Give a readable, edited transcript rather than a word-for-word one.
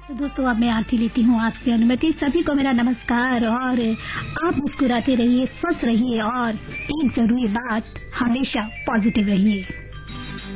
तो दोस्तों अब मैं आरती लेती हूँ आपसे अनुमति। सभी को मेरा नमस्कार और आप मुस्कुराते रहिए, स्वस्थ रहिए और एक जरूरी बात, हमेशा पॉजिटिव रहिए।